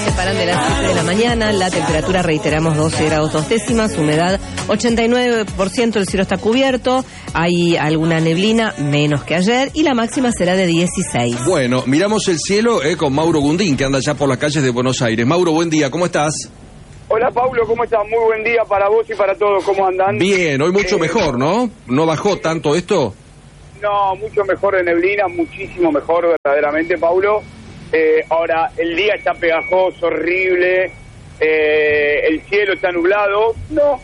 separan de las 7 de la mañana. La temperatura, reiteramos, 12 grados 2 décimas. Humedad 89%. El cielo está cubierto. Hay alguna neblina, menos que ayer. Y la máxima será de 16. Bueno, miramos el cielo con Mauro Gundín, que anda ya por las calles de Buenos Aires. Mauro, buen día, ¿cómo estás? Hola, Paulo, ¿cómo estás? Muy buen día para vos y para todos, ¿cómo andan? Bien, hoy mucho mejor, ¿no? ¿No bajó tanto esto? No, mucho mejor de neblina, muchísimo mejor verdaderamente, Paulo. Ahora, el día está pegajoso, horrible, el cielo está nublado. No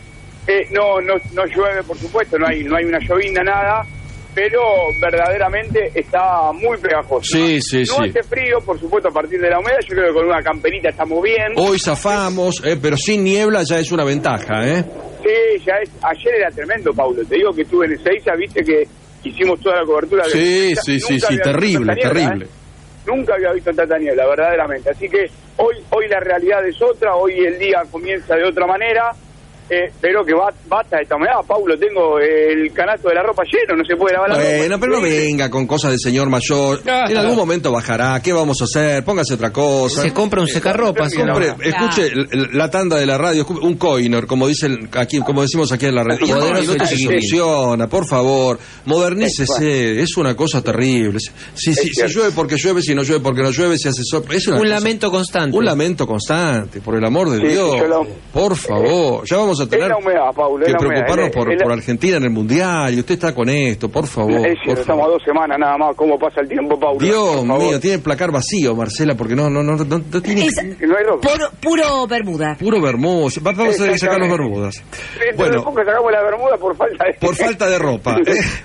llueve, por supuesto, no hay una llovizna, nada, pero verdaderamente está muy pegajoso. Sí, sí. Hace frío, por supuesto, a partir de la humedad. Yo creo que con una camperita estamos bien. Hoy zafamos, pero sin niebla ya es una ventaja, ¿eh? Sí, ayer era tremendo, Paulo. Te digo que estuve en Ezeiza, viste que hicimos toda la cobertura. Sí, terrible. Nunca había visto tanta niebla, verdaderamente. Así que hoy la realidad es otra, hoy el día comienza de otra manera. Pero que basta de esta humedad, Paulo. Tengo el canasto de la ropa lleno, no se puede lavar la ropa. Bueno, pero no venga con cosas de señor mayor. En algún momento bajará. ¿Qué vamos a hacer? Póngase otra cosa. Se compra un secarropas. Escuche la tanda de la radio, un coiner, como decimos aquí en la radio. Y no se soluciona, por favor. Modernícese. Es una cosa terrible. Si llueve porque llueve, si no llueve porque no llueve, si hace sol. Es una cosa, lamento constante. Un lamento constante, por el amor de Dios. Por favor. Ya vamos a tener humedad, Paulo, que preocuparnos por Argentina en el Mundial, y usted está con esto, por favor. Estamos a 2 semanas nada más. ¿Cómo pasa el tiempo, Paulo? Dios mío, tiene el placar vacío, Marcela, porque no tiene... No hay ropa. Puro Bermuda. Puro Bermuda. Vamos a tener que sacar los Bermudas. Bueno, sacamos la Bermuda por falta de ropa.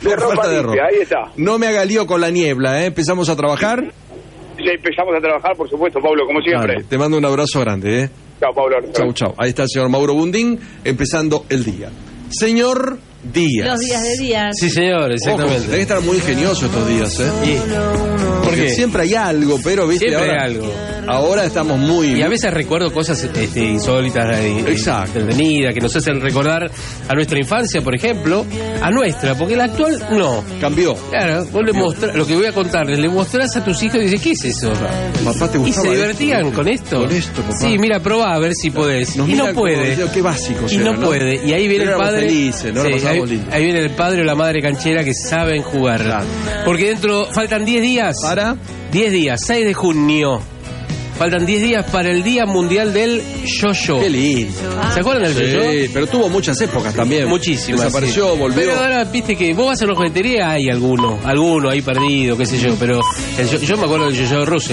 Ahí está. No me haga lío con la niebla, ¿eh? ¿Empezamos a trabajar? Sí, empezamos a trabajar, por supuesto, Paulo, como siempre. Vale, te mando un abrazo grande, ¿eh? Chao, Paulo. Chau. Ahí está el señor Mauro Gundín, empezando el día. Señor Díaz. Los días de Díaz. Sí, señor, exactamente. Ojo, debe estar muy ingenioso estos días, ¿eh? Porque siempre hay algo, pero viste, siempre hay algo. Ahora estamos muy... Y a veces recuerdo cosas insólitas, entretenidas, que nos hacen recordar a nuestra infancia, por ejemplo, a nuestra, porque la actual no. Cambió. Claro, vos le mostrás, lo que voy a contarles, le mostrás a tus hijos y dices, ¿qué es eso? Papá, ¿te gustaba? Y se divertían con esto. Con esto, papá. Sí, mira, probá a ver si podés. Y no puede. Qué básico. Y no puede. Y ahí viene el padre. Felices, ¿no? Ahí viene el padre o la madre canchera que saben jugar. Claro. Porque faltan 10 días. ¿Para? 10 días, 6 de junio. Faltan 10 días para el Día Mundial del Yo-Yo. Qué lindo. ¿Se acuerdan del Yo-Yo? Sí, pero tuvo muchas épocas también. Muchísimas. Desapareció, volvió. Pero ahora, viste que vos vas a una juguetería, hay alguno ahí perdido, qué sé yo. Pero yo me acuerdo del Yo-Yo Russell,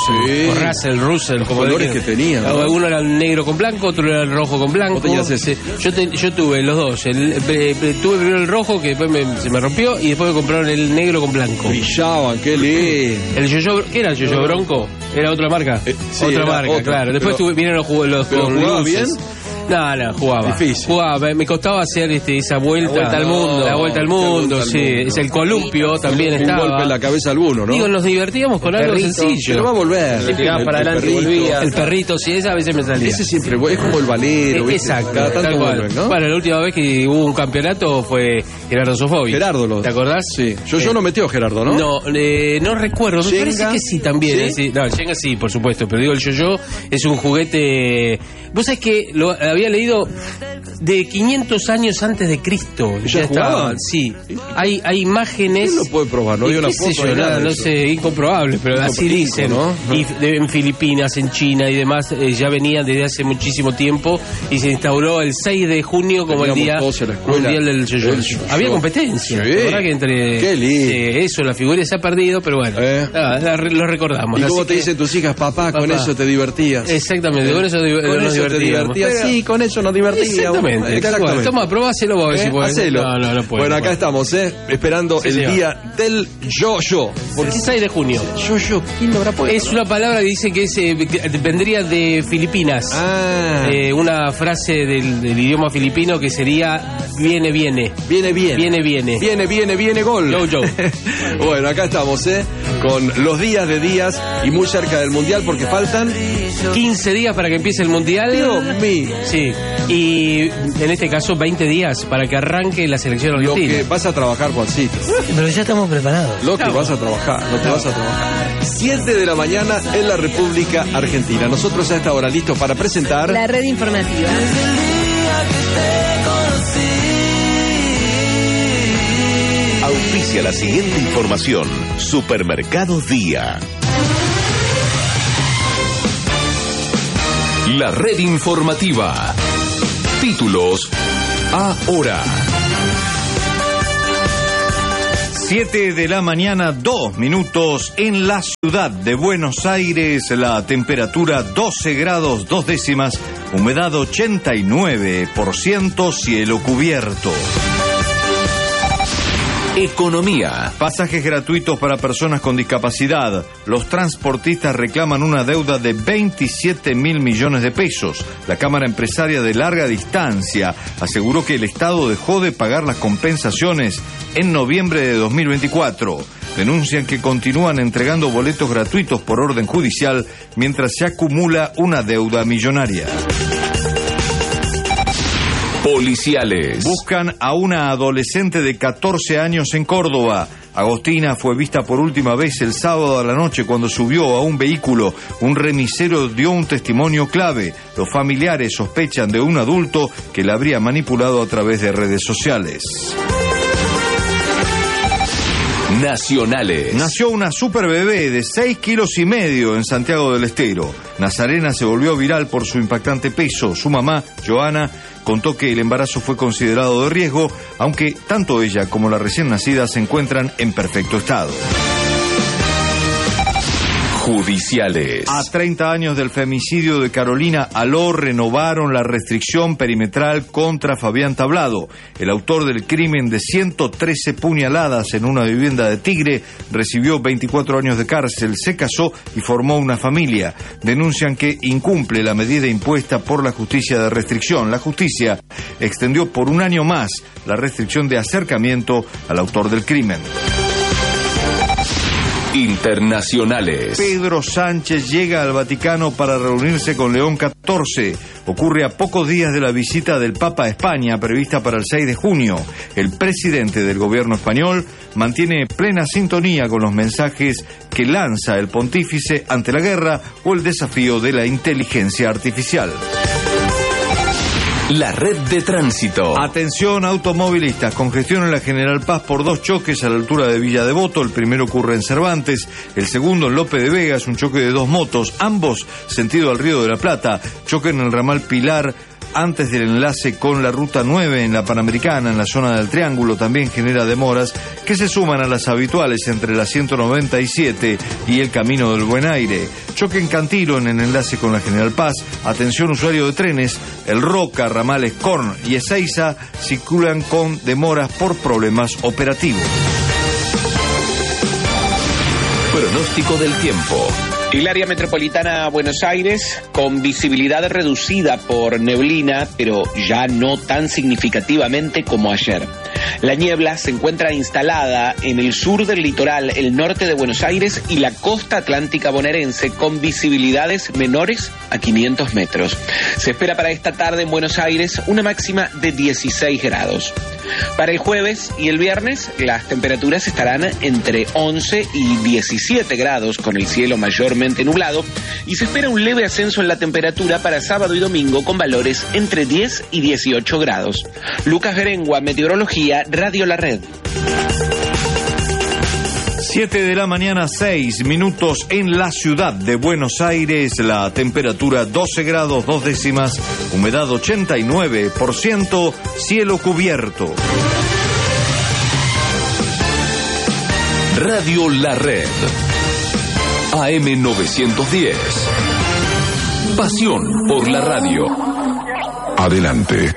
o Russell, como colores que tenía, ¿no? Uno era el negro con blanco, otro era el rojo con blanco. Yo tuve los dos. Tuve primero el rojo, que después se me rompió, y después me compraron el negro con blanco. Brillaban, qué lindo. El Yo-Yo, ¿qué era el Yo-Yo Bronco? ¿Era otra marca? Sí, otra marca, claro. Después vinieron los con luces. Bien. No, jugaba. Difícil. Jugaba, me costaba hacer esa vuelta al mundo. La vuelta al mundo, sí. Es el columpio, también estaba. Un golpe en la cabeza a alguno, ¿no? Digo, nos divertíamos con algo sencillo. Pero va a volver. Le tiraba para adelante y volvía. El perrito, sí, esa a veces me salía. Ese siempre es como el valero. Exacto. Cada tanto vuelven, ¿no? Bueno, la última vez que hubo un campeonato fue Gerardo Sofovich. Gerardo, ¿te acordás? Sí. Yo no metió Gerardo, ¿no? No recuerdo. Me parece que sí también. ¿Sí? No, el Jenga sí, por supuesto. Pero digo, el Yo-Yo es un juguete... Vos sabés que lo había leído de 500 años antes de Cristo. ¿Ya estaban? Sí. Hay imágenes... ¿Quién lo puede probar? No hay una foto. No sé, incomprobable, pero así dicen, ¿no? Y en Filipinas, en China y demás, ya venían desde hace muchísimo tiempo y se instauró el 6 de junio como el Día Mundial del Yo-Yo. Había competencia. Sí. La verdad que entre... Qué lindo. Eso, la figura se ha perdido, pero bueno, lo recordamos. ¿Y cómo te dicen tus hijas, papá, con eso te divertías? Exactamente, con eso nos divertías. Sí, con eso nos divertíamos. Exactamente. Toma, probáselo vos a ver si podés. Hacelo. No puedo. Bueno, acá estamos, esperando el Día del Yo-Yo. ¿Por qué 6 de junio? Yo-Yo, ¿quién lo habrá puesto? Es una palabra que dice que vendría de Filipinas. Una frase del idioma filipino que sería viene, gol. Yo. Bueno, acá estamos, con los días de días y muy cerca del Mundial porque faltan 15 días para que empiece el Mundial. Dios mío. Sí. Y en este caso, 20 días para que arranque la selección argentina. Lo que vas a trabajar, Juancito. Pero ya estamos preparados. Lo que vas a trabajar, lo que vas a trabajar. 7 de la mañana en la República Argentina. Nosotros a esta hora listos para presentar... La red informativa. Auspicia la siguiente información. Supermercados Día. La red informativa. Títulos ahora. 7 de la mañana, 2 minutos en la ciudad de Buenos Aires. La temperatura 12 grados 2 décimas, humedad 89%, cielo cubierto. Economía. Pasajes gratuitos para personas con discapacidad. Los transportistas reclaman una deuda de 27.000 millones de pesos. La Cámara Empresaria de Larga Distancia aseguró que el Estado dejó de pagar las compensaciones en noviembre de 2024. Denuncian que continúan entregando boletos gratuitos por orden judicial mientras se acumula una deuda millonaria. Policiales. Buscan a una adolescente de 14 años en Córdoba. Agostina fue vista por última vez el sábado a la noche cuando subió a un vehículo. Un remisero dio un testimonio clave. Los familiares sospechan de un adulto que la habría manipulado a través de redes sociales. Nacionales. Nació una super bebé de 6,5 kilos en Santiago del Estero. Nazarena se volvió viral por su impactante peso. Su mamá, Joana, contó que el embarazo fue considerado de riesgo, aunque tanto ella como la recién nacida se encuentran en perfecto estado. Judiciales. A 30 años del femicidio de Carolina Aló, renovaron la restricción perimetral contra Fabián Tablado. El autor del crimen de 113 puñaladas en una vivienda de Tigre recibió 24 años de cárcel, se casó y formó una familia. Denuncian que incumple la medida impuesta por la justicia de restricción. La justicia extendió por un año más la restricción de acercamiento al autor del crimen. Internacionales. Pedro Sánchez llega al Vaticano para reunirse con León XIV. Ocurre a pocos días de la visita del Papa a España, prevista para el 6 de junio. El presidente del gobierno español mantiene plena sintonía con los mensajes que lanza el pontífice ante la guerra o el desafío de la inteligencia artificial. La red de tránsito. Atención automovilistas, congestión en la General Paz por 2 choques a la altura de Villa Devoto. El primero ocurre en Cervantes, el segundo en Lope de Vega, es un choque de 2 motos, ambos sentido al Río de la Plata. Choque en el ramal Pilar antes del enlace con la Ruta 9 en la Panamericana, en la zona del Triángulo, también genera demoras que se suman a las habituales entre la 197 y el Camino del Buen Aire. Choque en Cantilo en el enlace con la General Paz. Atención usuario de trenes, el Roca, ramales Corn y Ezeiza circulan con demoras por problemas operativos. Pronóstico del tiempo. El área metropolitana Buenos Aires, con visibilidad reducida por neblina, pero ya no tan significativamente como ayer. La niebla se encuentra instalada en el sur del litoral, el norte de Buenos Aires y la costa atlántica bonaerense, con visibilidades menores a 500 metros. Se espera para esta tarde en Buenos Aires una máxima de 16 grados. Para el jueves y el viernes, las temperaturas estarán entre 11 y 17 grados, con el cielo mayormente nublado, y se espera un leve ascenso en la temperatura para sábado y domingo, con valores entre 10 y 18 grados. Lucas Berengua, Meteorología, Radio La Red. 7 de la mañana, 6 minutos en la ciudad de Buenos Aires. La temperatura 12 grados 2 décimas, humedad 89%, cielo cubierto. Radio La Red. AM 910. Pasión por la radio. Adelante.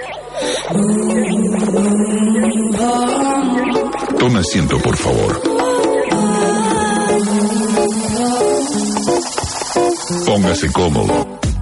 Tome asiento, por favor. Póngase cómodo.